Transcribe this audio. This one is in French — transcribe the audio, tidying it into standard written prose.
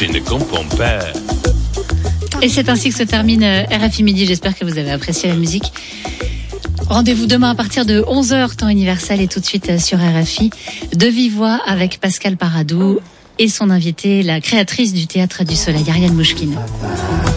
je ne comprends pas. Et c'est ainsi que se termine RFI Midi. J'espère que vous avez apprécié la musique. Rendez-vous demain à partir de 11h, temps universel, et tout de suite sur RFI, de vive voix avec Pascal Paradou et son invitée, la créatrice du Théâtre du Soleil, Ariane Mouchkine.